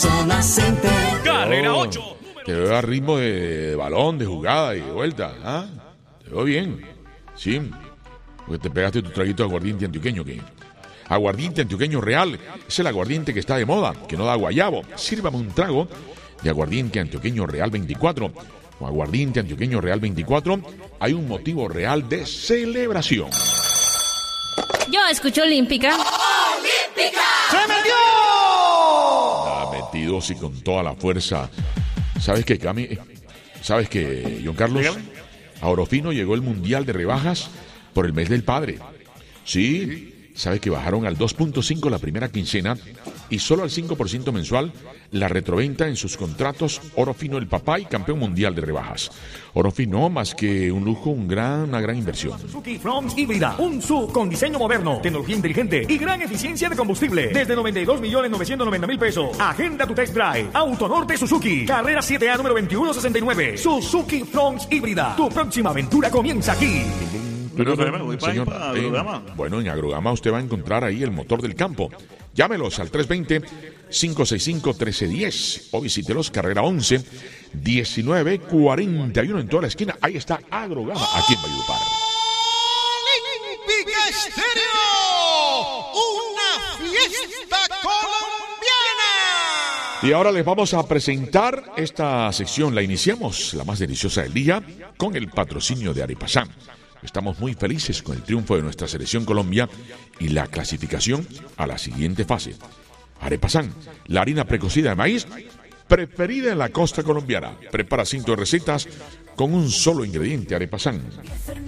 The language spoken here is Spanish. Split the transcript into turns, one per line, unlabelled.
Zona Center.
Carrera 8.
Te veo a ritmo de balón, de jugada y de vuelta. ¿Ah? Te veo bien. Sí. Porque te pegaste tu traguito de aguardiente antioqueño. ¿Qué? Aguardiente antioqueño real. Es el aguardiente que está de moda, que no da guayabo. Sírvame un trago de aguardiente antioqueño real 24. O aguardiente antioqueño real 24. Hay un motivo real de celebración.
Yo escucho Olímpica.
¡Olímpica!
¡Se metió!
Ha metido sí con toda la fuerza. ¿Sabes qué, Cami? ¿Sabes qué, John Carlos?
Dígame.
A Orofino llegó el Mundial de Rebajas por el mes del padre. Sí. ¿Sabes que bajaron al 2.5 la primera quincena y solo al 5% mensual la retroventa en sus contratos? Orofino, el papá y campeón mundial de rebajas. Orofino, más que un lujo, una gran inversión.
Suzuki Fronts híbrida, un SUV con diseño moderno, tecnología inteligente y gran eficiencia de combustible. Desde 92.990.000 pesos. Agenda tu test drive. Auto Norte Suzuki. Carrera 7A número 2169. Suzuki Fronts híbrida. Tu próxima aventura comienza aquí.
Pero voy
Señor,
para Agrogama.
bueno, en Agrogama usted va a encontrar ahí el motor del campo. Llámelos al 320-565-1310 o visítelos, carrera 11, 1941 en toda la esquina. Ahí está Agrogama, aquí en Valledupar.
Olímpica Estéreo, una fiesta colombiana.
Y ahora les vamos a presentar esta sección. La iniciamos, la más deliciosa del día, con el patrocinio de Arepasán. Estamos muy felices con el triunfo de nuestra selección Colombia y la clasificación a la siguiente fase. Arepasán, la harina precocida de maíz preferida en la costa colombiana. Prepara 5 recetas con un solo ingrediente. Arepasán.